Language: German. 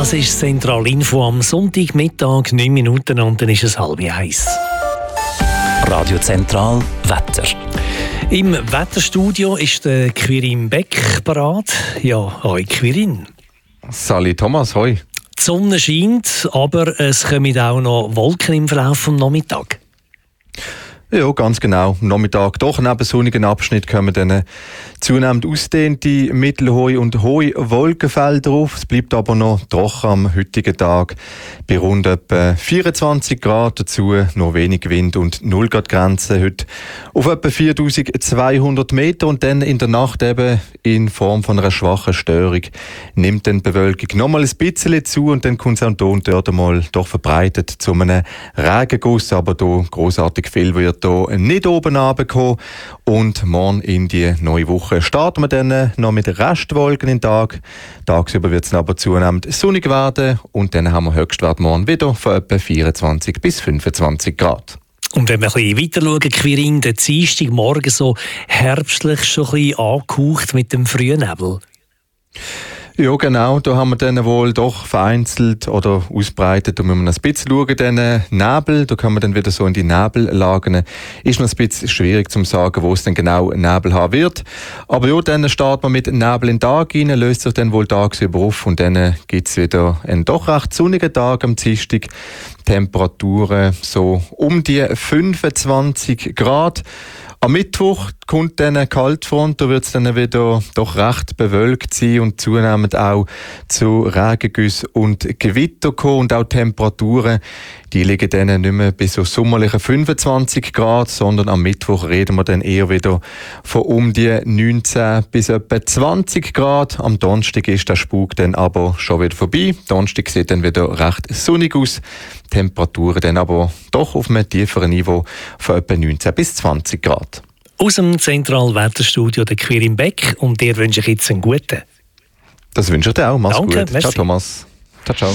Das ist Zentralinfo am Sonntagmittag, 9 Minuten und dann ist es 12:30. Radio Zentral Wetter. Im Wetterstudio ist der Quirin Beck parat. Ja, hoi Quirin. Sali Thomas, hoi. Die Sonne scheint, aber es kommen auch noch Wolken im Verlauf des Nachmittags. Ja, ganz genau. Am Nachmittag doch neben sonnigen Abschnitt kommen dann zunehmend ausgedehnte mittelhohe und hohe Wolkenfelder auf. Es bleibt aber noch trocken am heutigen Tag bei rund etwa 24 Grad. Dazu noch wenig Wind und 0 Grad Grenze heute auf etwa 4200 Meter. Und dann in der Nacht eben in Form von einer schwachen Störung nimmt dann die Bewölkung nochmal ein bisschen zu und dann kommt es auch hier und dort einmal doch verbreitet zu einem Regenguss. Aber hier grossartig viel wird hier nicht oben runterkommen. Und morgen in die neue Woche starten wir dann noch mit Restwolken in den Tag. Tagsüber wird es aber zunehmend sonnig werden und dann haben wir Höchstwert morgen wieder von etwa 24 bis 25 Grad. Und wenn wir ein bisschen weiter schauen, Quirin, der Dienstagmorgen so herbstlich schon ein bisschen angehaucht mit dem frühen Nebel. Ja, genau. Da haben wir dann wohl doch vereinzelt oder ausbreitet. Da müssen wir ein bisschen schauen, den Nebel. Da kann man dann wieder so in die Nebellagen. Ist noch ein bisschen schwierig zu sagen, wo es dann genau Nebel haben wird. Aber ja, dann starten wir mit Nebel in den Tag rein, löst sich dann wohl tagsüber auf und dann gibt es wieder einen doch recht sonnigen Tag am Dienstag. Temperaturen so um die 25 Grad. Am Mittwoch kommt dann eine Kaltfront, da wird es dann wieder doch recht bewölkt sein und zunehmend auch zu Regengüssen und Gewitter kommen und auch Temperaturen, die liegen dann nicht mehr bis so sommerliche 25 Grad, sondern am Mittwoch reden wir dann eher wieder von um die 19 bis etwa 20 Grad. Am Donnerstag ist der Spuk dann aber schon wieder vorbei. Donnerstag sieht dann wieder recht sonnig aus. Temperaturen dann aber doch auf einem tieferen Niveau von etwa 19 bis 20 Grad. Aus dem Zentralwetterstudio der Quirin Beck und dir wünsche ich jetzt einen guten. Das wünsche ich dir auch. Mach's Danke, gut. merci. Ciao Thomas. Ciao, ciao.